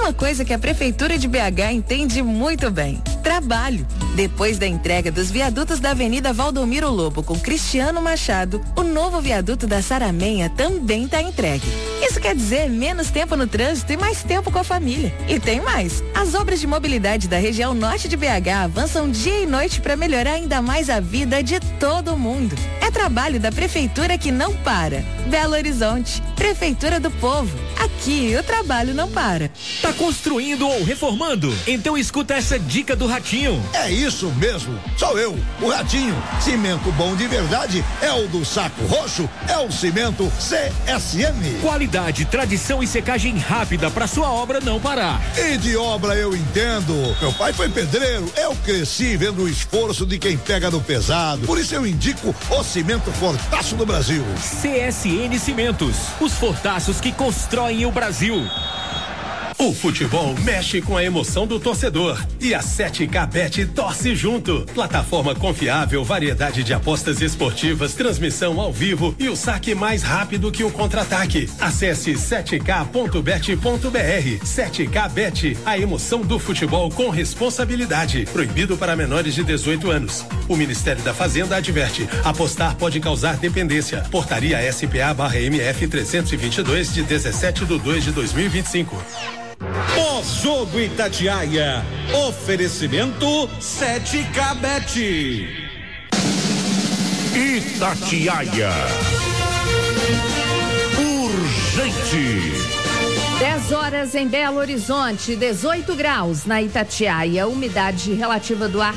uma coisa que a Prefeitura de BH entende muito bem: trabalho. Depois da entrega dos viadutos da Avenida Valdomiro Lobo com Cristiano Machado, o novo viaduto da Saramenha também está entregue. Isso quer dizer menos tempo no trânsito e mais tempo com a família. E tem mais: as obras de mobilidade da região norte de BH avançam dia e noite para melhorar ainda mais a vida de todo mundo. É trabalho da Prefeitura que não para. Belo Horizonte, Prefeitura do Povo. Aqui o trabalho não para. Tá construindo ou reformando? Então escuta essa dica do Ratinho. É isso mesmo, sou eu, o Ratinho. Cimento bom de verdade é o do Saco Roxo, é o Cimento CSM. Qualidade, tradição e secagem rápida para sua obra não parar. E de obra eu entendo. Meu pai foi pedreiro, eu cresci vendo o esforço de quem pega no pesado. Por isso eu indico o Cimento Fortaço do Brasil. CSN Cimentos, os fortaços que constroem o Brasil. O futebol mexe com a emoção do torcedor e a 7K Bet torce junto. Plataforma confiável, variedade de apostas esportivas, transmissão ao vivo e o saque mais rápido que o contra-ataque. Acesse 7k.bet.br. 7K Bet, a emoção do futebol com responsabilidade. Proibido para menores de 18 anos. O Ministério da Fazenda adverte: apostar pode causar dependência. Portaria SPA/MF 322 de 17/2/2025. Pós-jogo Itatiaia. Oferecimento 7K Bet. Itatiaia. Urgente. 10 horas em Belo Horizonte, 18 graus na Itatiaia. Umidade relativa do ar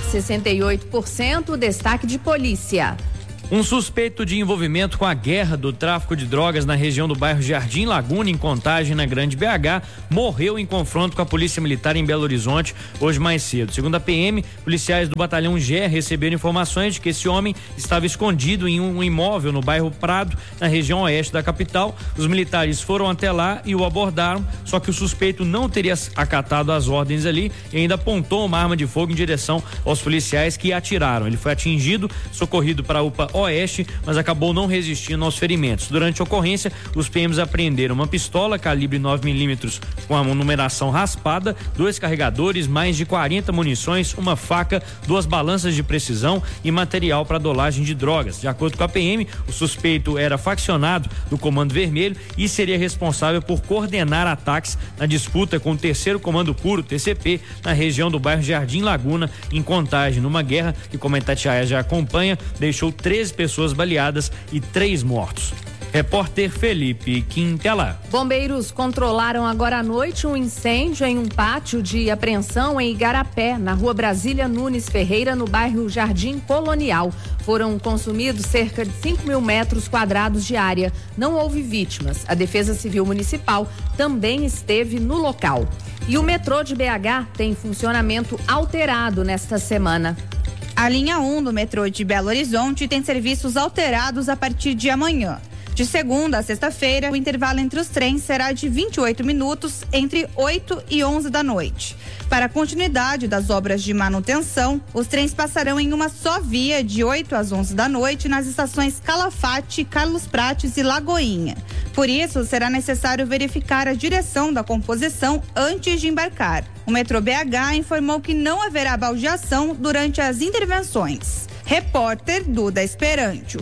68%. Destaque de polícia. Um suspeito de envolvimento com a guerra do tráfico de drogas na região do bairro Jardim Laguna, em Contagem, na Grande BH, morreu em confronto com a Polícia Militar em Belo Horizonte hoje mais cedo. Segundo a PM, policiais do Batalhão G receberam informações de que esse homem estava escondido em um imóvel no bairro Prado, na região oeste da capital. Os militares foram até lá e o abordaram, só que o suspeito não teria acatado as ordens ali e ainda apontou uma arma de fogo em direção aos policiais, que atiraram. Ele foi atingido, socorrido para a UPA Oeste, mas acabou não resistindo aos ferimentos. Durante a ocorrência, os PMs apreenderam uma pistola calibre 9mm com a numeração raspada, 2 carregadores, mais de 40 munições, uma faca, 2 balanças de precisão e material para dolagem de drogas. De acordo com a PM, o suspeito era faccionado do Comando Vermelho e seria responsável por coordenar ataques na disputa com o 3º Comando Puro, TCP, na região do bairro Jardim Laguna, em Contagem, numa guerra que, como a Itatiaia já acompanha, deixou 13 pessoas baleadas e 3 mortos. Repórter Felipe Quintela. Bombeiros controlaram agora à noite um incêndio em um pátio de apreensão em Igarapé, na rua Brasília Nunes Ferreira, no bairro Jardim Colonial. Foram consumidos cerca de 5.000 metros quadrados de área. Não houve vítimas. A Defesa Civil Municipal também esteve no local. E o metrô de BH tem funcionamento alterado nesta semana. A linha 1 do metrô de Belo Horizonte tem serviços alterados a partir de amanhã. De segunda a sexta-feira, o intervalo entre os trens será de 28 minutos entre 8 e 11 da noite. Para a continuidade das obras de manutenção, os trens passarão em uma só via de 8 às 11 da noite nas estações Calafate, Carlos Prates e Lagoinha. Por isso, será necessário verificar a direção da composição antes de embarcar. O metrô BH informou que não haverá baldeação durante as intervenções. Repórter Duda Esperantio.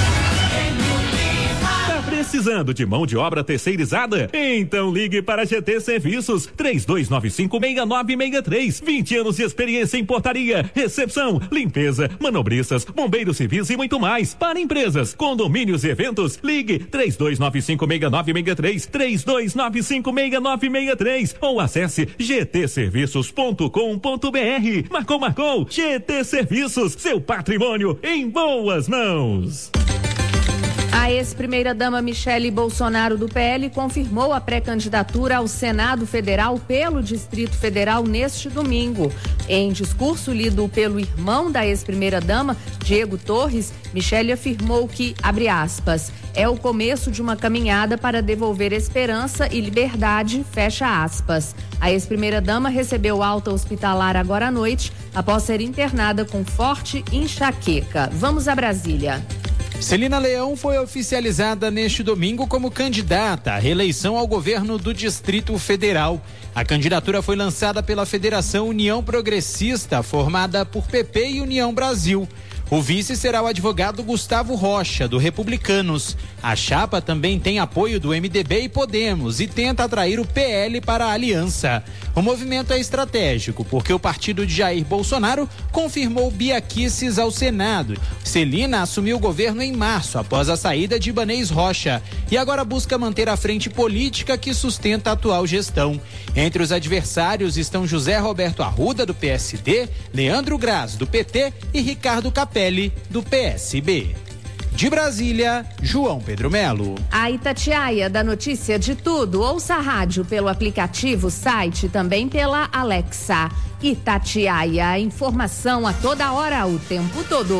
Precisando de mão de obra terceirizada? Então ligue para GT Serviços 3295-6963. 20 anos de experiência em portaria, recepção, limpeza, manobristas, bombeiros civis e muito mais. Para empresas, condomínios e eventos, ligue 3295-6963, 3295-6963 ou acesse gtserviços.com.br. Marcou, GT Serviços, seu patrimônio em boas mãos. A ex-primeira-dama Michele Bolsonaro, do PL, confirmou a pré-candidatura ao Senado Federal pelo Distrito Federal neste domingo. Em discurso lido pelo irmão da ex-primeira-dama, Diego Torres, Michele afirmou que, abre aspas, é o começo de uma caminhada para devolver esperança e liberdade, fecha aspas. A ex-primeira-dama recebeu alta hospitalar agora à noite, após ser internada com forte enxaqueca. Vamos a Brasília. Celina Leão foi oficializada neste domingo como candidata à reeleição ao governo do Distrito Federal. A candidatura foi lançada pela Federação União Progressista, formada por PP e União Brasil. O vice será o advogado Gustavo Rocha, do Republicanos. A chapa também tem apoio do MDB e Podemos e tenta atrair o PL para a aliança. O movimento é estratégico porque o partido de Jair Bolsonaro confirmou Bia Kicis ao Senado. Celina assumiu o governo em março, após a saída de Ibanez Rocha, e agora busca manter a frente política que sustenta a atual gestão. Entre os adversários estão José Roberto Arruda, do PSD, Leandro Graz, do PT e Ricardo Capelli, do PSB. De Brasília, João Pedro Melo. A Itatiaia dá notícia de tudo. Ouça a rádio pelo aplicativo, site, também pela Alexa. Itatiaia, informação a toda hora, o tempo todo.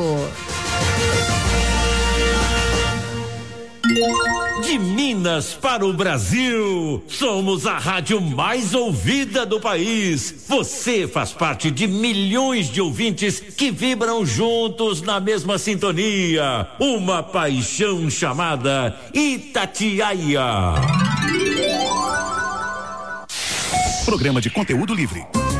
De Minas para o Brasil, somos a rádio mais ouvida do país. Você faz parte de milhões de ouvintes que vibram juntos na mesma sintonia. Uma paixão chamada Itatiaia. Programa de conteúdo livre.